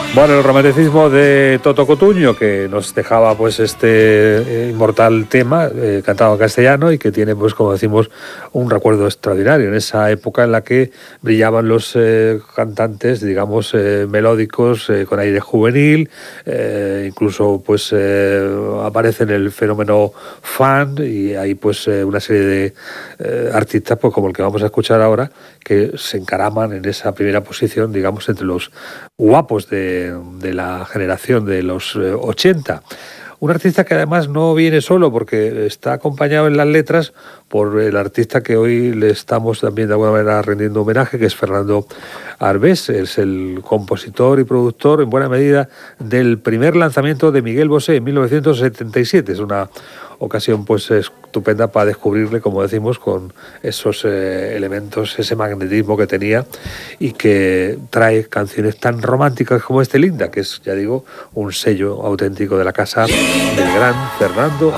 Bueno, el romanticismo de Toto Cutugno, que nos dejaba pues este inmortal tema cantado en castellano y que tiene, pues como decimos, un recuerdo extraordinario en esa época en la que brillaban los cantantes, digamos, melódicos, con aire juvenil, incluso pues aparece en el fenómeno fan y hay pues una serie de artistas pues como el que vamos a escuchar ahora, que se encaraman en esa primera posición, digamos, entre los guapos de la generación de los 80. Un artista que además no viene solo porque está acompañado en las letras por el artista que hoy le estamos también de alguna manera rendiendo homenaje, que es Fernando Arbés. Es el compositor y productor en buena medida del primer lanzamiento de Miguel Bosé en 1977. Es una ocasión pues estupenda para descubrirle, como decimos, con esos elementos, ese magnetismo que tenía y que trae canciones tan románticas como este Linda, que es, ya digo, un sello auténtico de la casa del gran Fernando